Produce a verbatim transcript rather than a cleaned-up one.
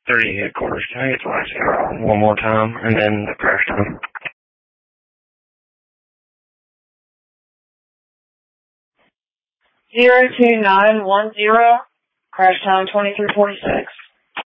thirty headquarters. Can I get the last zero one more time and then the crash time? Zero two nine one zero. Crash time twenty-three forty-six.